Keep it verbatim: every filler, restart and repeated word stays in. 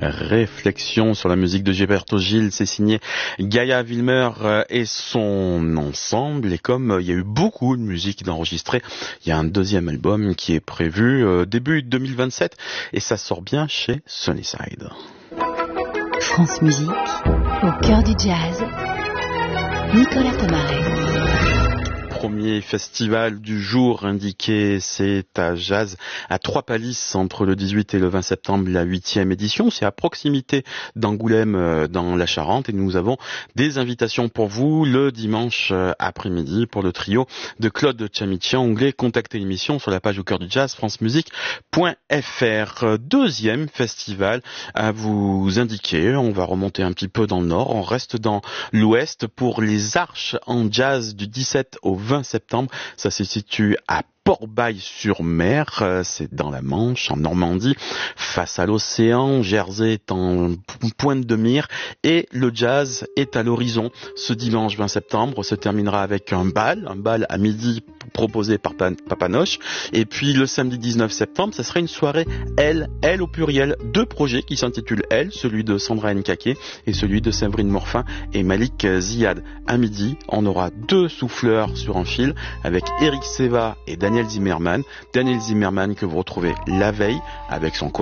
Réflexion sur la musique de Gilberto Gil, c'est signé Gaïa Wilmer et son ensemble. Et comme il y a eu beaucoup de musique d'enregistrer, il y a un deuxième album qui est prévu euh, début deux mille vingt-sept et ça sort bien chez Sunnyside. France Musique, au cœur du jazz, Nicolas Pomaret. Premier festival du jour indiqué, c'est à Jazz à Trois-Pallis entre le dix-huit et le vingt septembre, la huitième édition. C'est à proximité d'Angoulême dans la Charente et nous avons des invitations pour vous le dimanche après-midi pour le trio de Claude Chamichian anglais. Contactez l'émission sur la page au cœur du jazz francemusique point f r. Deuxième festival à vous indiquer, on va remonter un petit peu dans le nord, on reste dans l'ouest pour les Arches en jazz du dix-sept au vingt septembre. Ça se situe à Port-Bail-sur-Mer, c'est dans la Manche, en Normandie, face à l'océan. Jersey est en pointe de mire et le jazz est à l'horizon. Ce dimanche vingt septembre se terminera avec un bal, un bal à midi proposé par Papanoche. Et puis le samedi dix-neuf septembre, ça sera une soirée Elle, Elle au pluriel. Deux projets qui s'intitulent Elle, celui de Sandra Nkake et celui de Séverine Morfin et Malik Ziad. À midi, on aura deux souffleurs sur un fil avec Eric Seva et Daniel Zimmerman. Daniel Zimmerman que vous retrouvez la veille avec son